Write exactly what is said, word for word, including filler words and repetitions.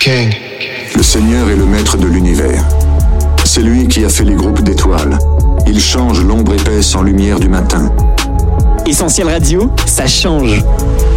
King. Le Seigneur est le maître de l'univers. C'est lui qui a fait les groupes d'étoiles. Il change l'ombre épaisse en lumière du matin. Essentiel Radio, ça change.